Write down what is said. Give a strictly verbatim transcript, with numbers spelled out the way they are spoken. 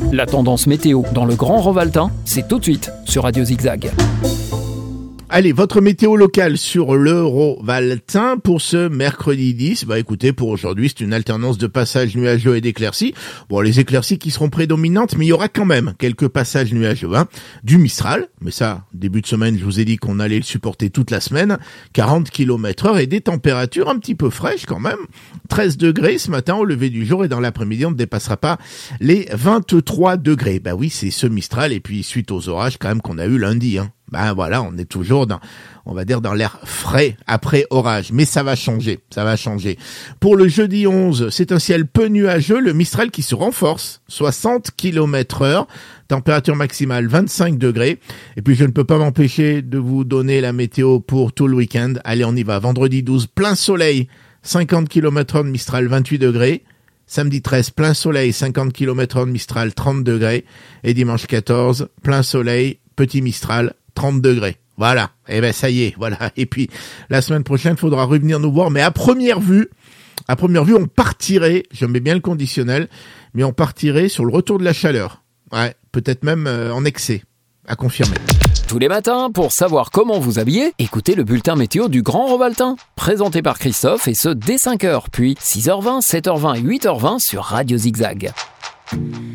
La tendance météo dans le Grand Rovaltain, c'est tout de suite sur Radio Zigzag. Allez, votre météo locale sur le Rovaltain pour ce mercredi dix. Bah écoutez, pour aujourd'hui, c'est une alternance de passages nuageux et d'éclaircies. Bon, les éclaircies qui seront prédominantes, mais il y aura quand même quelques passages nuageux. Hein. Du Mistral, mais ça, début de semaine, je vous ai dit qu'on allait le supporter toute la semaine. quarante kilomètres heure et des températures un petit peu fraîches quand même. treize degrés ce matin au lever du jour et dans l'après-midi, on ne dépassera pas les vingt-trois degrés. Bah oui, c'est ce Mistral et puis suite aux orages quand même qu'on a eu lundi, hein. Ben voilà, on est toujours dans, on va dire dans l'air frais après orage, mais ça va changer, ça va changer. Pour le jeudi onze, c'est un ciel peu nuageux, le Mistral qui se renforce, soixante kilomètres heure, température maximale vingt-cinq degrés. Et puis je ne peux pas m'empêcher de vous donner la météo pour tout le week-end. Allez, on y va. Vendredi douze, plein soleil, cinquante kilomètres heure de Mistral, vingt-huit degrés. Samedi treize, plein soleil, cinquante kilomètres heure de Mistral, trente degrés. Et dimanche quatorze, plein soleil, petit Mistral, trente degrés. Voilà. Et ben ça y est, voilà. Et puis la semaine prochaine, il faudra revenir nous voir. Mais à première vue, à première vue, on partirait, je mets bien le conditionnel, mais on partirait sur le retour de la chaleur. Ouais, peut-être même euh, en excès. À confirmer. Tous les matins, pour savoir comment vous habiller, écoutez le bulletin météo du Grand Rovaltain. Présenté par Christophe et ce dès cinq heures, puis six heures vingt, sept heures vingt et huit heures vingt sur Radio Zigzag.